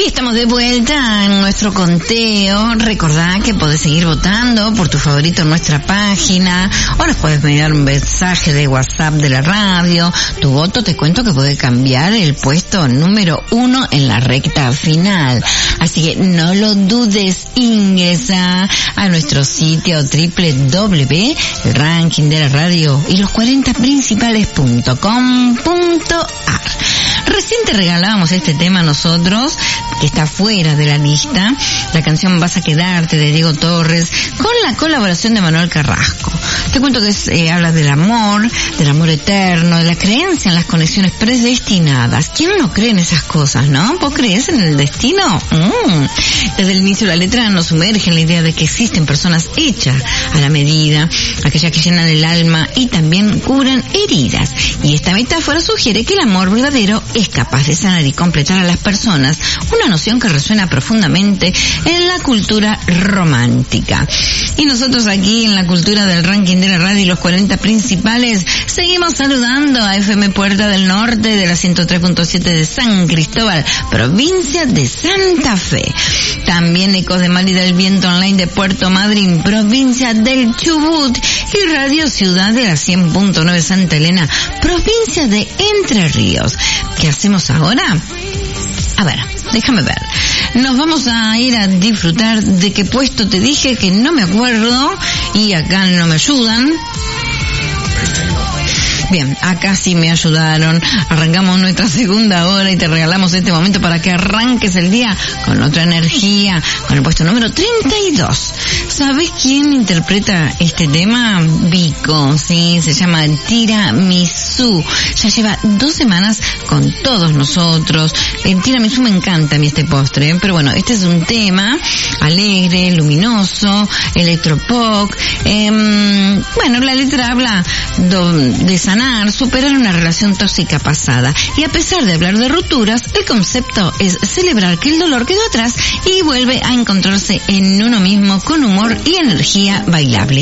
Estamos de vuelta en nuestro conteo. Recordá que podés seguir votando por tu favorito en nuestra página, o nos podés enviar un mensaje de WhatsApp de la radio. Tu voto, te cuento que puede cambiar el puesto número 1 en la recta final. Así que no lo dudes, ingresa a nuestro sitio www.elrankingdelaradio y los 40principales.com.ar. Recién te regalábamos este tema nosotros, que está fuera de la lista, la canción Vas a quedarte de Diego Torres, con la colaboración de Manuel Carrasco. Te cuento que habla del amor eterno, de la creencia en las conexiones predestinadas. ¿Quién no cree en esas cosas, no? ¿Vos crees en el destino? Desde el inicio de la letra nos sumerge en la idea de que existen personas hechas a la medida, aquellas que llenan el alma y también curan heridas. Y esta metáfora sugiere que el amor verdadero es capaz de sanar y completar a las personas, una noción que resuena profundamente en la cultura romántica. Y nosotros aquí en la cultura del ranking de la radio y los 40 principales seguimos saludando a FM Puerta del Norte de la 103.7 de San Cristóbal, provincia de Santa Fe. También Ecos de Mar y del Viento Online de Puerto Madryn, provincia del Chubut, y Radio Ciudad de la 100.9 Santa Elena, provincia de Entre Ríos. ¿Qué hacemos ahora? A ver, déjame ver. Nos vamos a ir a disfrutar de qué puesto te dije, que no me acuerdo, y acá no me ayudan. Bien, acá sí me ayudaron. Arrancamos nuestra segunda hora y te regalamos este momento para que arranques el día con otra energía, con el puesto número 32. ¿Sabes quién interpreta este tema? Vico, sí, se llama Tiramisú. Ya lleva 2 semanas con todos nosotros. El tiramisú me encanta a mí este postre, pero bueno, este es un tema alegre, luminoso, electropop. Bueno, la letra habla de sanar, superar una relación tóxica pasada. Y a pesar de hablar de rupturas, el concepto es celebrar que el dolor quedó atrás y vuelve a encontrarse en uno mismo con humor y energía bailable.